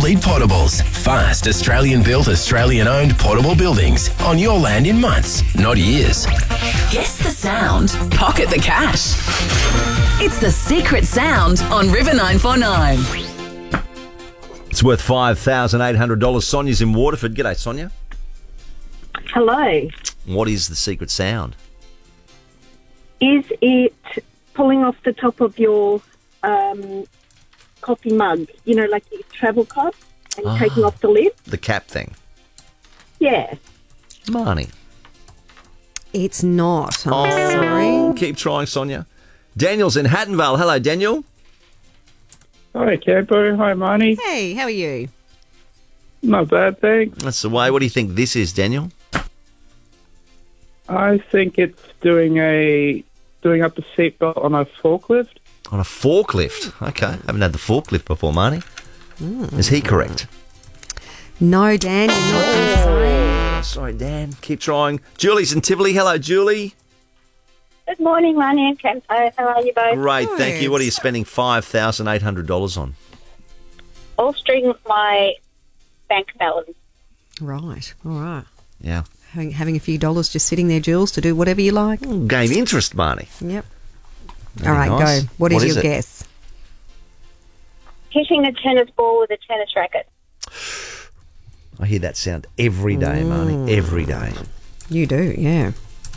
Elite Portables. Fast, Australian-built, Australian-owned portable buildings on your land in months, not years. Guess the sound. Pocket the cash. It's the secret sound on River 949. It's worth $5,800. Sonia's in Waterford. G'day, Sonia. Hello. What is the secret sound? Is it pulling off the top of your coffee mug? You know, like your travel cup, and taking off the lid? The cap thing. Yeah. Marnie. It's not. I'm sorry. Keep trying, Sonia. Daniel's in Hattonvale. Hello, Daniel. Hi, Campo. Hi, Marnie. Hey, how are you? Not bad, thanks. That's the way. What do you think this is, Daniel? I think it's doing up the seatbelt on a forklift. On a forklift. Okay. Haven't had the forklift before, Marnie. Is he correct? No, Dan, you're not. I'm sorry. Sorry, Dan. Keep trying. Julie's in Tivoli. Hello, Julie. Good morning, Marnie and Campo. How are you both? Great, thank you. What are you spending $5,800 on? Bolstering my bank balance. Right, all right. Yeah. Having a few dollars just sitting there, Jules, to do whatever you like. Gain interest, Marnie. Yep. Very all right, nice. go. What is your it? guess? Hitting a tennis ball with a tennis racket. I hear that sound every day, Marnie. Every day. You do, yeah.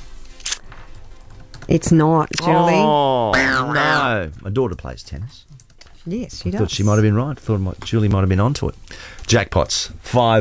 It's not, Julie. Oh, no. My daughter plays tennis. Yes, she I does. thought she might have been right. Julie might have been onto it. Jackpots,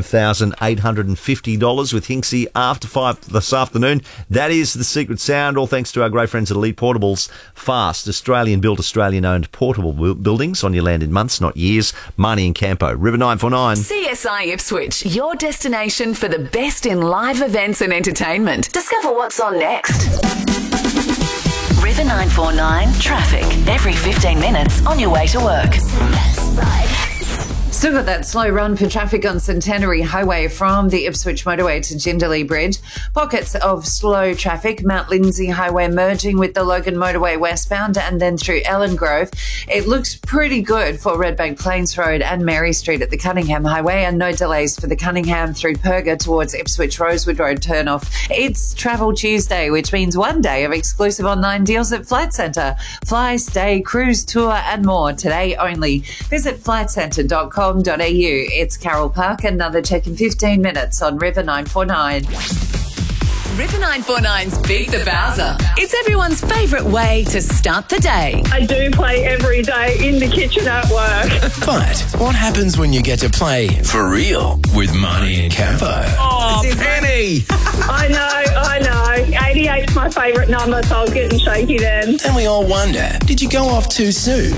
$5,850 with Hinksy after 5 this afternoon. That is the secret sound, all thanks to our great friends at Elite Portables. Fast, Australian-built, Australian-owned portable buildings on your land in months, not years. Marnie and Campo, River 949. CSI Ipswich, your destination for the best in live events and entertainment. Discover what's on next. River 949 traffic. Every 15 minutes on your way to work. Still got that slow run for traffic on Centenary Highway from the Ipswich motorway to Jindalee Bridge. Pockets of slow traffic, Mount Lindsay Highway merging with the Logan motorway westbound and then through Ellen Grove. It looks pretty good for Redbank Plains Road and Mary Street at the Cunningham Highway, and no delays for the Cunningham through Perga towards Ipswich Rosewood Road turnoff. It's Travel Tuesday, which means one day of exclusive online deals at Flight Centre. Fly, stay, cruise, tour and more today only. Visit flightcentre.com. It's Carol Park, another check in 15 minutes on River 949. River 949's Beat the Bowser. It's everyone's favourite way to start the day. I do play every day in the kitchen at work. But what happens when you get to play for real with Marnie and Campo? Oh, Penny! I know. 88's my favourite number, so I was getting shaky then. And we all wonder, did you go off too soon?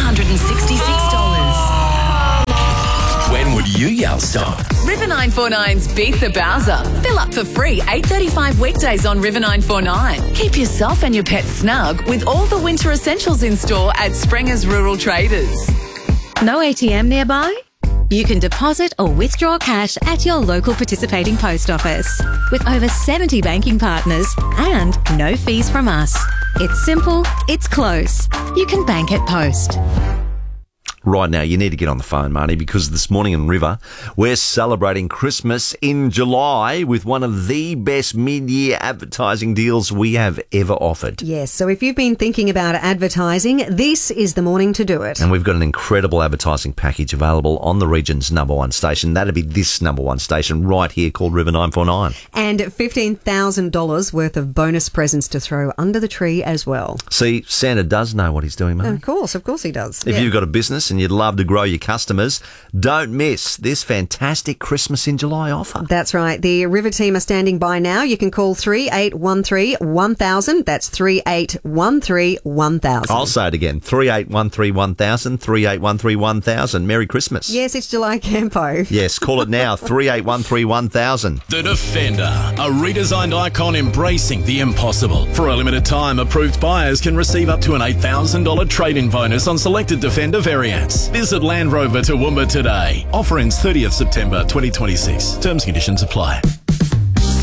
$466. When would you yell stop? River 949's Beat the Bowser. Fill up for free 8:35 weekdays on River 949. Keep yourself and your pet snug with all the winter essentials in store at Springer's Rural Traders. No ATM nearby? You can deposit or withdraw cash at your local participating post office. With over 70 banking partners and no fees from us. It's simple, it's close. You can bank at Post. Right now, you need to get on the phone, Marnie, because this morning in River, we're celebrating Christmas in July with one of the best mid-year advertising deals we have ever offered. Yes, so if you've been thinking about advertising, this is the morning to do it. And we've got an incredible advertising package available on the region's #1 station. That'd be this #1 station right here called River 949. And $15,000 worth of bonus presents to throw under the tree as well. See, Santa does know what he's doing, Marnie. Of course he does. If you've got a business and you'd love to grow your customers, don't miss this fantastic Christmas in July offer. That's right. The River team are standing by now. You can call 3813-1000. That's 3813-1000. I'll say it again. 3813-1000, 3813-1000. Merry Christmas. Yes, it's July Campo. Yes, call it now, 3813-1000. The Defender, a redesigned icon embracing the impossible. For a limited time, approved buyers can receive up to an $8,000 trade-in bonus on selected Defender variants. Visit Land Rover Toowoomba today. Offer ends 30th September 2026. Terms and conditions apply.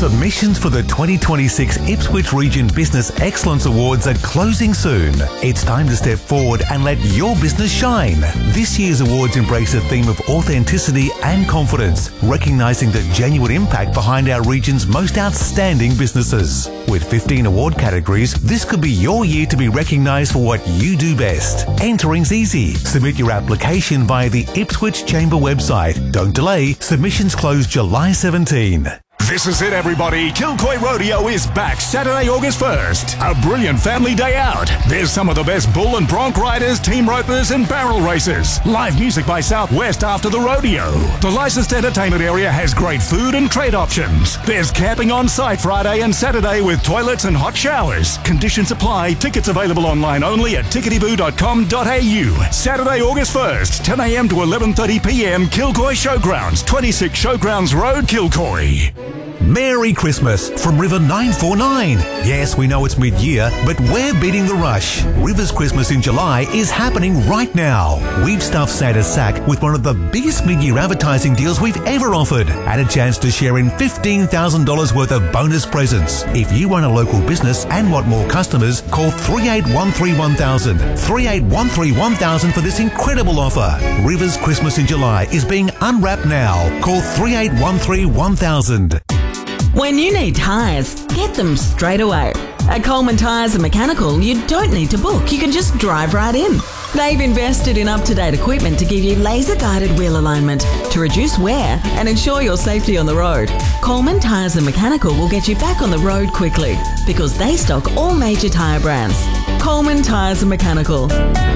Submissions for the 2026 Ipswich Region Business Excellence Awards are closing soon. It's time to step forward and let your business shine. This year's awards embrace a theme of authenticity and confidence, recognising the genuine impact behind our region's most outstanding businesses. With 15 award categories, this could be your year to be recognised for what you do best. Entering's easy. Submit your application via the Ipswich Chamber website. Don't delay. Submissions close July 17. This is it, everybody. Kilcoy Rodeo is back Saturday, August 1st. A brilliant family day out. There's some of the best bull and bronc riders, team ropers and barrel racers. Live music by Southwest after the rodeo. The licensed entertainment area has great food and trade options. There's camping on site Friday and Saturday with toilets and hot showers. Conditions apply. Tickets available online only at ticketyboo.com.au. Saturday, August 1st, 10 a.m. to 11:30 p.m. Kilcoy Showgrounds, 26 Showgrounds Road, Kilcoy. Merry Christmas from River 949. Yes, we know it's mid-year, but we're beating the rush. River's Christmas in July is happening right now. We've stuffed Santa's sack with one of the biggest mid-year advertising deals we've ever offered, and a chance to share in $15,000 worth of bonus presents. If you run a local business and want more customers, call 38131000. 38131000 for this incredible offer. River's Christmas in July is being unwrapped now. Call 38131000. When you need tyres, get them straight away. At Coleman Tyres and Mechanical, you don't need to book. You can just drive right in. They've invested in up-to-date equipment to give you laser-guided wheel alignment to reduce wear and ensure your safety on the road. Coleman Tyres and Mechanical will get you back on the road quickly because they stock all major tyre brands. Coleman Tyres and Mechanical.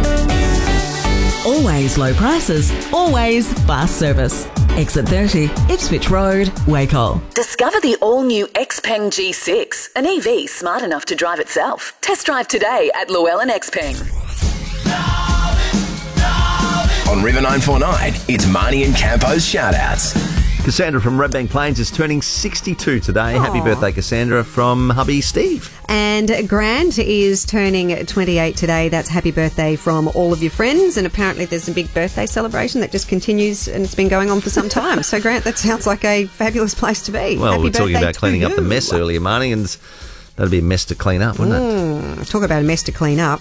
Always low prices, always fast service. Exit 30, Ipswich Road, Wacol. Discover the all-new Xpeng G6, an EV smart enough to drive itself. Test drive today at Llewellyn Xpeng. On River 949, it's Marnie and Campo's shout-outs. Cassandra from Redbank Plains is turning 62 today. Aww. Happy birthday, Cassandra, from hubby Steve. And Grant is turning 28 today. That's happy birthday from all of your friends. And apparently there's a big birthday celebration that just continues and it's been going on for some time. So, Grant, that sounds like a fabulous place to be. Well, happy we're talking about cleaning up the you. mess earlier, Marnie, and that'd be a mess to clean up, wouldn't it? Talk about a mess to clean up.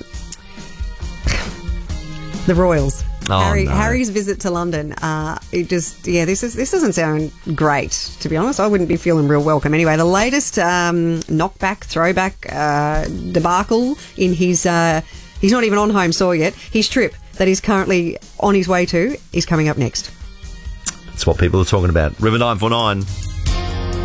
The Royals. Oh, no. Harry's visit to London. This doesn't sound great, to be honest. I wouldn't be feeling real welcome. Anyway, the latest knockback, throwback debacle in his, he's not even on home soil yet. His trip that he's currently on his way to is coming up next. That's what people are talking about. River 949.